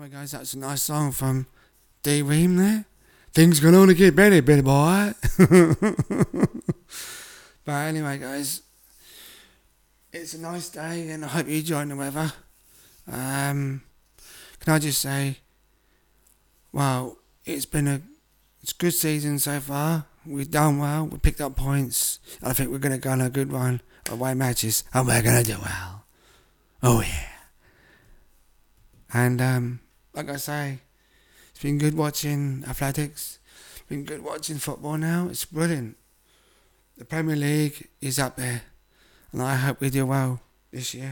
Anyway, guys, that's a nice song from D Ream there. Things can only get better, better boy. But anyway, guys, it's a nice day, and I hope you're enjoying the weather. Can I just say, well, it's a good season so far. We've done well. We picked up points. I think we're gonna go on a good run of away matches, and we're gonna do well. Oh yeah. And like I say, it's been good watching athletics. It's been good watching football now. It's brilliant. The Premier League is up there, and I hope we do well this year.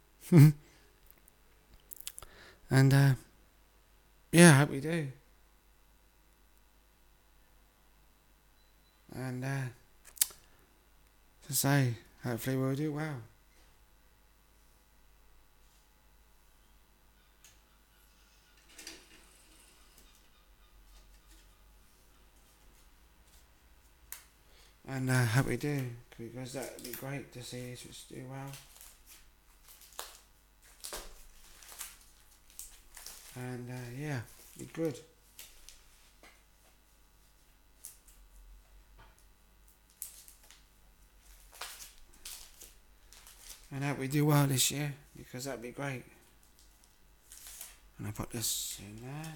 And yeah, I hope we do. And to say, hopefully we'll do well. And I hope we do, because that would be great to see us do well. And yeah, be good. And I hope we do well this year, because that'd be great. And I put this in there.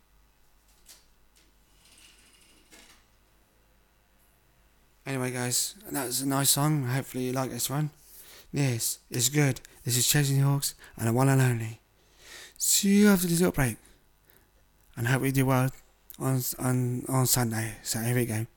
Anyway, guys, that was a nice song. Hopefully you like this one. Yes, it's good. This is Chasing Hawks and the one and only. See you after this little break. And hope we do well on Sunday. So here we go.